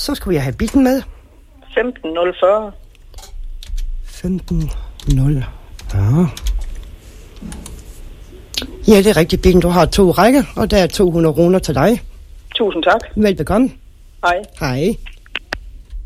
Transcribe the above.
så skulle jeg have bilen med. 15.040. 15.040. Ja, det er rigtig bilen. Du har 2 rækker, og der er 200 kroner til dig. Tusind tak. Velbekomme. Hej. Hej.